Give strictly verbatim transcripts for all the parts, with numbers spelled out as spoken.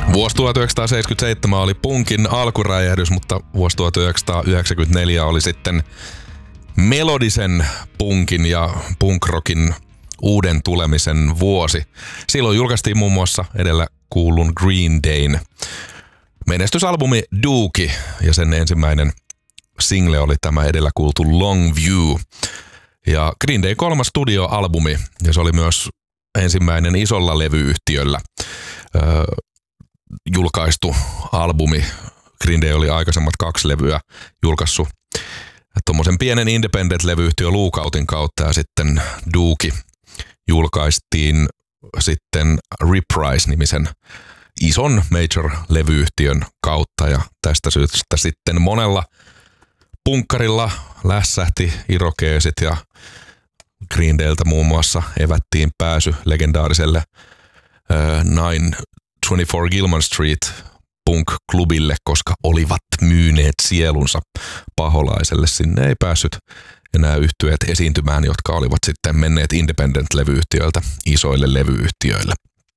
Vuosi tuhatyhdeksänsataaseitsemänkymmentäseitsemän oli punkin alkuräjähdys, mutta vuosi tuhatyhdeksänsataayhdeksänkymmentäneljä oli sitten melodisen punkin ja punkrockin uuden tulemisen vuosi. Silloin julkaistiin muun muassa edellä kuullun Green Dayn menestysalbumi Dookie, ja sen ensimmäinen single oli tämä edellä kuultu Long View. Ja Green Day kolmas studioalbumi, ja se oli myös ensimmäinen isolla levyyhtiöllä öö, julkaistu albumi. Green Day oli aikaisemmat kaksi levyä julkaissut tuommoisen pienen independent-levyyhtiö Lookoutin kautta, ja sitten Dookie julkaistiin sitten Reprise-nimisen ison major-levyyhtiön kautta, ja tästä syystä sitten monella punkkarilla lässähti irokeesit, ja Green Dayltä muun muassa evättiin pääsy legendaariselle uh, nine twenty-four Gilman Street punk-klubille, koska olivat myyneet sielunsa paholaiselle. Sinne ei päässyt enää yhtyeet esiintymään, jotka olivat sitten menneet independent-levyyhtiöiltä isoille levyyhtiöille.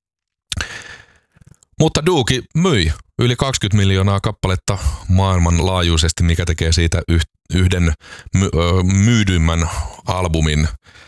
Mutta Dookie myi yli kaksikymmentä miljoonaa kappaletta maailmanlaajuisesti, mikä tekee siitä yhden my- myydyimmän albumin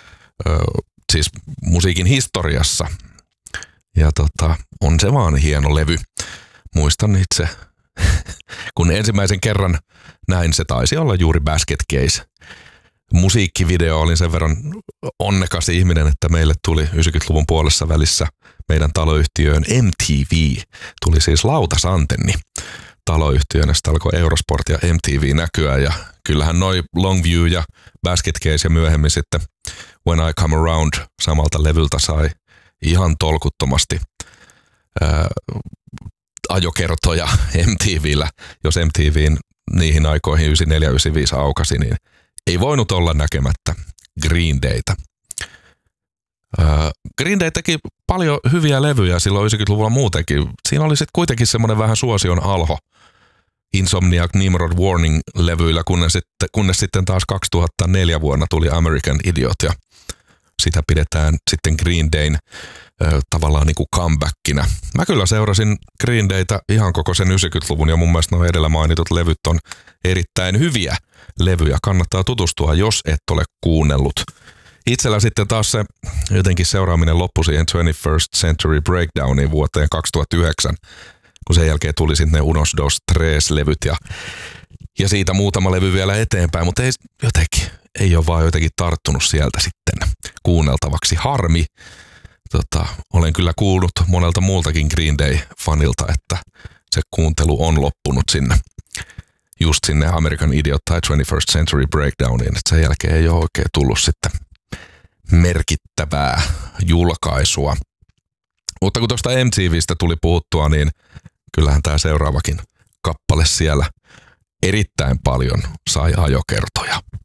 siis musiikin historiassa. Ja tota, on se vaan hieno levy. Muistan itse, kun ensimmäisen kerran näin, se taisi olla juuri Basket Case. Musiikkivideo, olin sen verran onnekas ihminen, että meille tuli yhdeksänkymmentäluvun puolessa välissä meidän taloyhtiöön M T V. Tuli siis lautasantenni taloyhtiöön, ja sitten alkoi Eurosport ja M T V näkyä, ja kyllähän noi Longview ja Basket Case ja myöhemmin sitten When I Come Around samalta levyltä sai ihan tolkuttomasti ää, ajokertoja M T V:llä. Jos M T V:n niihin aikoihin yhdeksänkymmentäneljä yhdeksänkymmentäviisi aukasi, niin ei voinut olla näkemättä Green Daytä. Äh, Green Day teki paljon hyviä levyjä silloin yhdeksänkymmentäluvulla muutenkin. Siinä oli sitten kuitenkin semmoinen vähän suosion alho Insomniac, Nimrod, Warning-levyillä, kunnes sitten, kunnes sitten taas kaksituhattaneljä vuonna tuli American Idiot, ja sitä pidetään sitten Green Dayn äh, tavallaan niin kuin comebackina. Mä kyllä seurasin Green Daytä ihan koko sen yhdeksänkymmentäluvun, ja mun mielestä nuo edellä mainitut levyt on erittäin hyviä levyjä. Kannattaa tutustua, jos et ole kuunnellut. Itsellä sitten taas se jotenkin seuraaminen loppui siihen twenty-first Century Breakdowniin vuoteen kaksituhattayhdeksän, kun sen jälkeen tuli sitten ne Unos Dos Tres-levyt ja, ja siitä muutama levy vielä eteenpäin, mutta ei jotenkin, ei ole vaan jotenkin tarttunut sieltä sitten kuunneltavaksi. Harmi. Tota, olen kyllä kuullut monelta muultakin Green Day-fanilta, että se kuuntelu on loppunut sinne. Just sinne American Idiot tai twenty-first Century Breakdowniin, että sen jälkeen ei ole oikein tullut sitten merkittävää julkaisua. Mutta kun tuosta M T V:stä tuli puhuttua, niin kyllähän tämä seuraavakin kappale siellä erittäin paljon sai ajokertoja.